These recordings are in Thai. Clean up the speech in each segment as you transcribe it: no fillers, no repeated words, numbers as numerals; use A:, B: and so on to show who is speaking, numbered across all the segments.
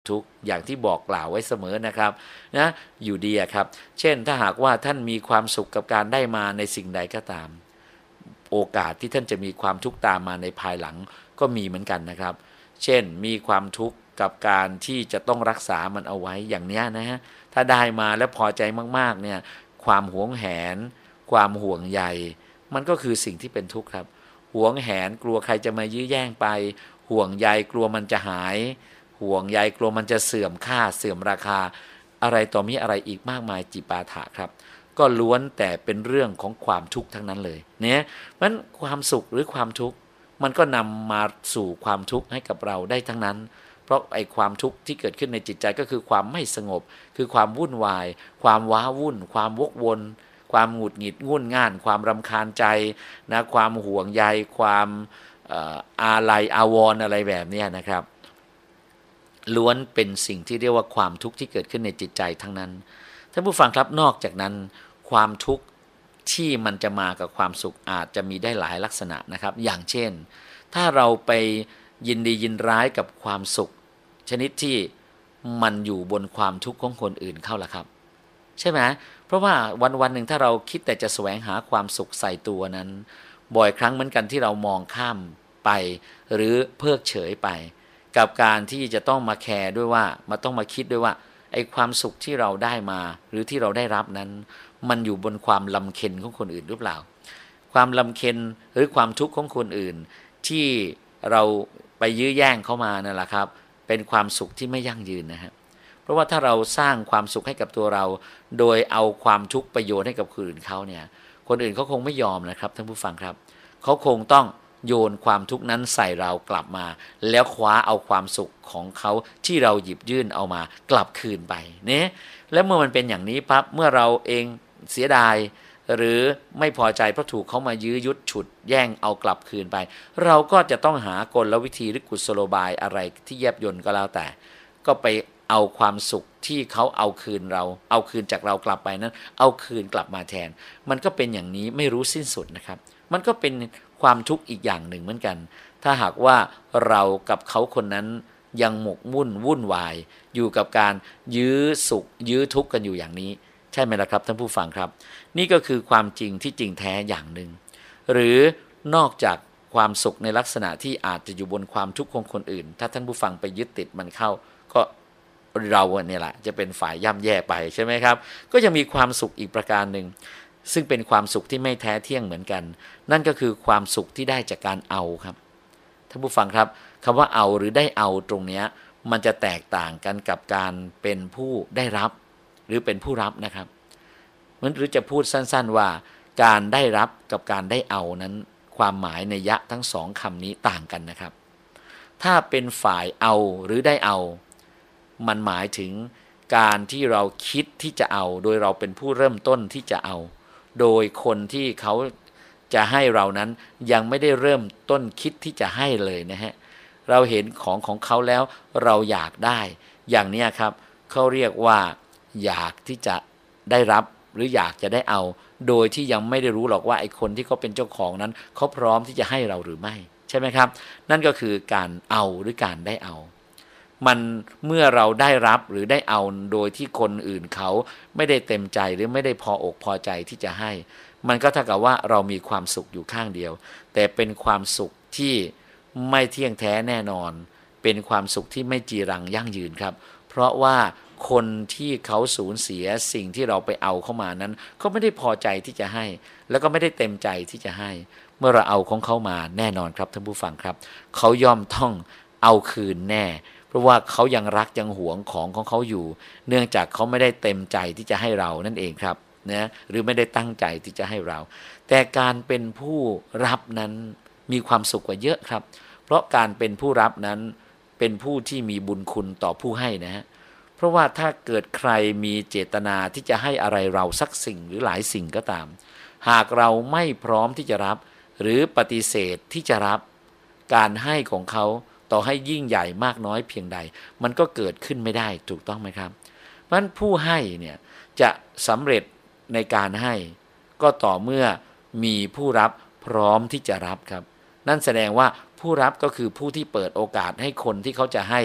A: ทุกข์อย่างที่บอกกล่าวไว้เสมอนะครับนะอยู่ดีครับเช่นถ้าหากว่าท่านมีความสุขกับการได้มาในสิ่งใดก็ตามโอกาสที่ท่านจะมีความทุกข์ตามมาในภายหลังก็มีเหมือนกันนะครับเช่นมีความทุกข์กับการที่จะต้องรักษามันเอาไว้อย่างนี้นะฮะถ้าได้มาแล้วพอใจมากๆเนี่ยความหวงแหนความห่วงใยมันก็คือสิ่งที่เป็นทุกข์ครับหวงแหนกลัวใครจะมายื้อแย่งไปห่วงใยกลัวมันจะหายห่วงใยกลัวมันจะเสื่อมค่าเสื่อมราคาอะไรต่อมีอะไรอีกมากมายจิปาถะครับก็ล้วนแต่เป็นเรื่องของความทุกข์ทั้งนั้นเลยเนี่ยมันความสุขหรือความทุกข์มันก็นำมาสู่ความทุกข์ให้กับเราได้ทั้งนั้นเพราะไอ้ความทุกข์ที่เกิดขึ้นในจิตใจก็คือความไม่สงบคือความวุ่นวายความว้าวุ่นความวกวนความหงุดหงิดงุ่นง่านความรำคาญใจนะความห่วงใยความอาลัยอาวรณ์อะไรแบบนี้นะครับล้วนเป็นสิ่งที่เรียกว่าความทุกข์ที่เกิดขึ้นในจิตใจทั้งนั้นท่านผู้ฟังครับนอกจากนั้นความทุกข์ที่มันจะมากับความสุขอาจจะมีได้หลายลักษณะนะครับอย่างเช่นถ้าเราไปยินดียินร้ายกับความสุขชนิดที่มันอยู่บนความทุกข์ของคนอื่นเข้าล่ะครับใช่ไหมเพราะว่าวันๆหนึ่งถ้าเราคิดแต่จะแสวงหาความสุขใส่ตัวนั้นบ่อยครั้งเหมือนกันที่เรามองข้ามไปหรือเพิกเฉยไปกับการที่จะต้องมาแคร์ด้วยว่ามาต้องมาคิดด้วยว่าไอ้ความสุขที่เราได้มาหรือที่เราได้รับนั้นมันอยู่บนความลำเค็ญของคนอื่นหรือเปล่าความลำเค็ญหรือความทุกข์ของคนอื่นที่เราไปยื้อแย่งเขามานั่นแหละครับเป็นความสุขที่ไม่ยั่งยืนนะฮะเพราะว่าถ้าเราสร้างความสุขให้กับตัวเราโดยเอาความทุกข์ประโยชน์ให้กับคนอื่นเขาเนี่ยคนอื่นเขาคงไม่ยอมนะครับท่านผู้ฟังครับเขาคงต้องโยนความทุกข์นั้นใส่เรากลับมาแล้วคว้าเอาความสุขของเขาที่เราหยิบยื่นเอามากลับคืนไปเนี่ยแล้วเมื่อมันเป็นอย่างนี้ปั๊บเมื่อเราเองเสียดายหรือไม่พอใจเพราะถูกเขามายื้อยุดฉุดแย่งเอากลับคืนไปเราก็จะต้องหากลวิธีหรือกุศโลบายอะไรที่แยบยลก็แล้วแต่ก็ไปเอาความสุขที่เขาเอาคืนเราเอาคืนจากเรากลับไปนั้นเอาคืนกลับมาแทนมันก็เป็นอย่างนี้ไม่รู้สิ้นสุดนะครับมันก็เป็นความทุกข์อีกอย่างหนึ่งเหมือนกันถ้าหากว่าเรากับเขาคนนั้นยังหมกมุ่นวุ่นวายอยู่กับการยื้อสุขยื้อทุกข์กันอยู่อย่างนี้ใช่ไหมล่ะครับท่านผู้ฟังครับนี่ก็คือความจริงที่จริงแท้อย่างหนึ่งหรือนอกจากความสุขในลักษณะที่อาจจะอยู่บนความทุกข์ของคนอื่นถ้าท่านผู้ฟังไปยึดติดมันเข้าก็เราเนี่ยแหละจะเป็นฝ่ายย่ำแย่ไปใช่ไหมครับก็ยังมีความสุขอีกประการหนึ่งซึ่งเป็นความสุขที่ไม่แท้เที่ยงเหมือนกันนั่นก็คือความสุขที่ได้จากการเอาครับท่านผู้ฟังครับคำว่าเอาหรือได้เอาตรงนี้มันจะแตกต่างกันกับการเป็นผู้ได้รับหรือเป็นผู้รับนะครับหรือจะพูดสั้นๆว่าการได้รับกับการได้เอานั้นความหมายในยะทั้งสองคำนี้ต่างกันนะครับถ้าเป็นฝ่ายเอาหรือได้เอามันหมายถึงการที่เราคิดที่จะเอาโดยเราเป็นผู้เริ่มต้นที่จะเอาโดยคนที่เขาจะให้เรานั้นยังไม่ได้เริ่มต้นคิดที่จะให้เลยนะฮะเราเห็นของเขาแล้วเราอยากได้อย่างนี้ครับเขาเรียกว่าอยากที่จะได้รับหรืออยากจะได้เอาโดยที่ยังไม่ได้รู้หรอกว่าไอ้คนที่เขาเป็นเจ้าของนั้นเขาพร้อมที่จะให้เราหรือไม่ใช่ไหมครับนั่นก็คือการเอาหรือการได้เอามันเมื่อเราได้รับหรือได้เอาโดยที่คนอื่นเขาไม่ได้เต็มใจหรือไม่ได้พออกพอใจที่จะให้มันก็เท่ากับว่าเรามีความสุขอยู่ข้างเดียวแต่เป็นความสุขที่ไม่เที่ยงแท้แน่นอนเป็นความสุขที่ไม่จีรังยั่งยืนครับเพราะว่าคนที่เขาสูญเสียสิ่งที่เราไปเอาเข้ามานั้นเขาไม่ได้พอใจที่จะให้แล้วก็ไม่ได้เต็มใจที่จะให้เมื่อเราเอาของเขามาแน่นอนครับท่านผู้ฟังครับเขาย่อมต้องเอาคืนแน่เพราะว่าเขายังรักยังหวงของเขาอยู่เนื่องจากเขาไม่ได้เต็มใจที่จะให้เรานั่นเองครับนะหรือไม่ได้ตั้งใจที่จะให้เราแต่การเป็นผู้รับนั้นมีความสุขกว่าเยอะครับเพราะการเป็นผู้รับนั้นเป็นผู้ที่มีบุญคุณต่อผู้ให้นะฮะเพราะว่าถ้าเกิดใครมีเจตนาที่จะให้อะไรเราสักสิ่งหรือหลายสิ่งก็ตามหากเราไม่พร้อมที่จะรับหรือปฏิเสธที่จะรับการให้ของเขาต่อให้ยิ่งใหญ่มากน้อยเพียงใดมันก็เกิดขึ้นไม่ได้ถูกต้องไหมครับเพราะฉะนั้นผู้ให้เนี่ยจะสำเร็จในการให้ก็ต่อเมื่อมีผู้รับพร้อมที่จะรับครับนั่นแสดงว่าผู้รับก็คือผู้ที่เปิดโอกาสให้คนที่เขาจะให้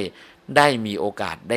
A: ได้มีโอกาสได้